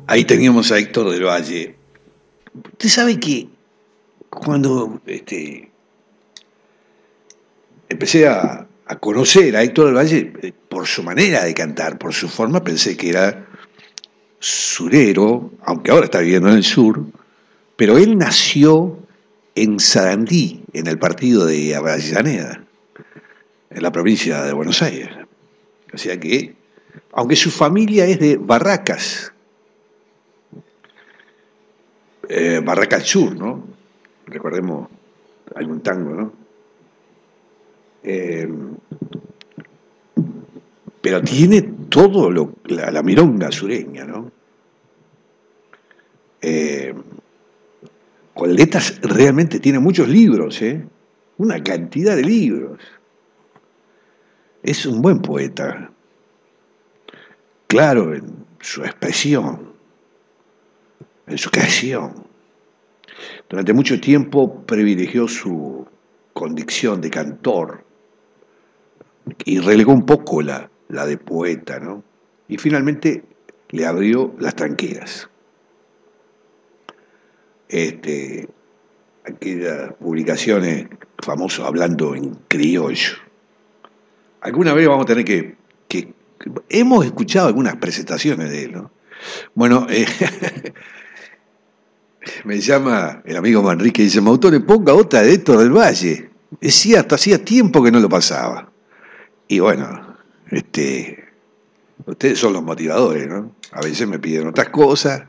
Ahí teníamos a Héctor del Valle. Usted sabe que cuando empecé a conocer a Héctor del Valle, por su manera de cantar, por su forma, pensé que era surero, aunque ahora está viviendo en el sur, pero él nació en Sarandí, en el partido de Avellaneda, en la provincia de Buenos Aires. O sea que, aunque su familia es de Barracas, Barracas Sur, ¿no? Recordemos algún tango, ¿no? Eh, pero tiene todo la milonga sureña, ¿no? Eh, con letras realmente tiene muchos libros, ¿eh? Una cantidad de libros. Es un buen poeta, claro en su expresión, en su creación. Durante mucho tiempo privilegió su condición de cantor y relegó un poco la de poeta, ¿no? Y finalmente le abrió las tranqueras. Aquellas publicaciones famosas hablando en criollo. Alguna vez vamos a tener que hemos escuchado algunas presentaciones de él, ¿no? Bueno, me llama el amigo Manrique y dice, Mautone, ponga otra de Héctor del Valle. Es cierto, hacía tiempo que no lo pasaba. Y bueno, ustedes son los motivadores, ¿no? A veces me piden otras cosas.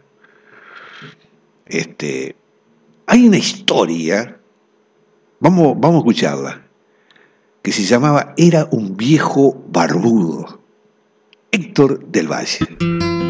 Hay una historia, vamos a escucharla, que se llamaba Era un viejo barbudo, Héctor del Valle.